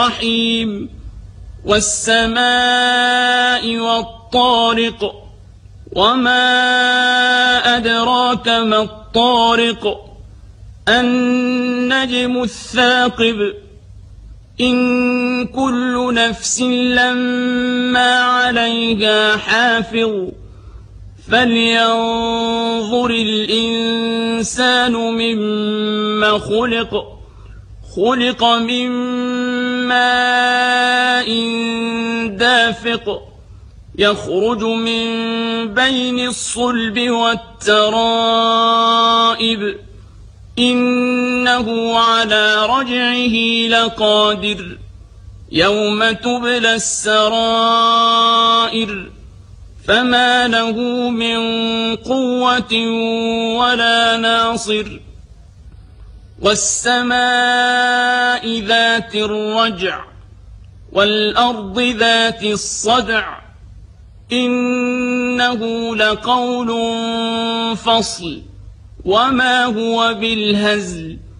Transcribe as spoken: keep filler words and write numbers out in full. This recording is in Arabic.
الرحيم والسماء والطارق وما أدراك ما الطارق النجم الثاقب إن كل نفس لما عليها حافظ فلينظر الإنسان مما خلق خلق من ماء دافق يخرج من بين الصلب والترائب إنه على رجعه لقادر يوم تبلى السرائر فما له من قوة ولا ناصر والسماء ذات الرجع والأرض ذات الصدع إنه لقول فصل وما هو بالهزل